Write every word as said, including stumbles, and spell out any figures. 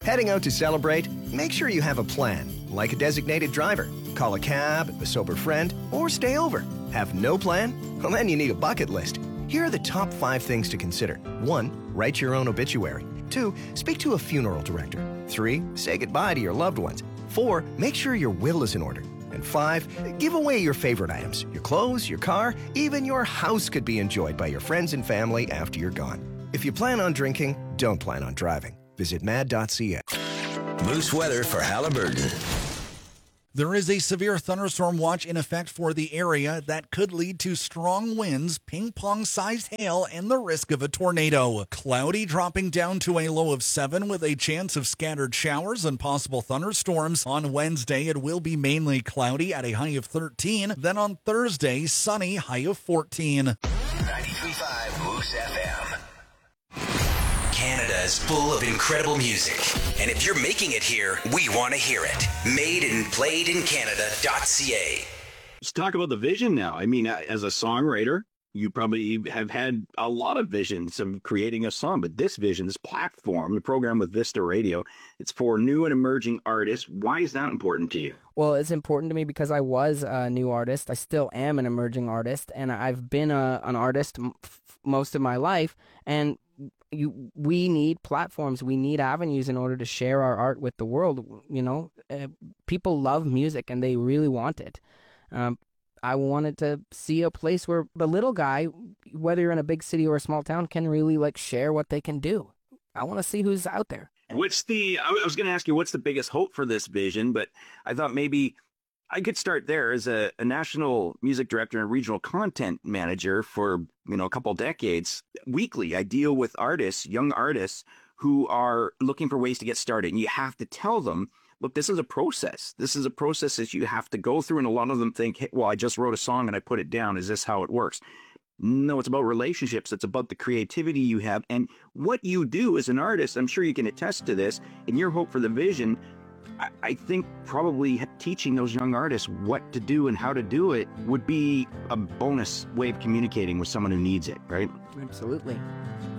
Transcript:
Heading out to celebrate? Make sure you have a plan, like a designated driver. Call a cab, a sober friend, or stay over. Have no plan? Well, then you need a bucket list. Here are the top five things to consider. One, write your own obituary. Two, speak to a funeral director. Three, say goodbye to your loved ones. Four, make sure your will is in order. And five, give away your favorite items. Your clothes, your car, even your house could be enjoyed by your friends and family after you're gone. If you plan on drinking, don't plan on driving. Visit mad dot c a. Moose weather for Halliburton. There is a severe thunderstorm watch in effect for the area that could lead to strong winds, ping-pong-sized hail, and the risk of a tornado. Cloudy dropping down to a low of seven with a chance of scattered showers and possible thunderstorms. On Wednesday, it will be mainly cloudy at a high of thirteen. Then on Thursday, sunny, high of fourteen. ninety-three point five Moose F M. Canada is full of incredible music. And if you're making it here, we want to hear it. Made and played in Canada dot c a. Let's talk about the vision now. I mean, as a songwriter, you probably have had a lot of visions of creating a song, but this vision, this platform, the program with Vista Radio, it's for new and emerging artists. Why is that important to you? Well, it's important to me because I was a new artist. I still am an emerging artist, and I've been a, an artist m- f- most of my life, and You, we need platforms, we need avenues in order to share our art with the world. You know, uh, people love music and they really want it. Um, I wanted to see a place where the little guy, whether you're in a big city or a small town, can really like share what they can do. I want to see who's out there. What's the, I was going to ask you, what's the biggest hope for this vision? But I thought maybe I could start there. As a, a national music director and regional content manager for, you know, a couple decades. Weekly, I deal with artists, young artists who are looking for ways to get started. And you have to tell them, look, this is a process. This is a process that you have to go through. And a lot of them think, hey, well, I just wrote a song and I put it down. Is this how it works? No, it's about relationships. It's about the creativity you have. And what you do as an artist, I'm sure you can attest to this, and your hope for the vision, I think probably teaching those young artists what to do and how to do it would be a bonus way of communicating with someone who needs it, right? Absolutely.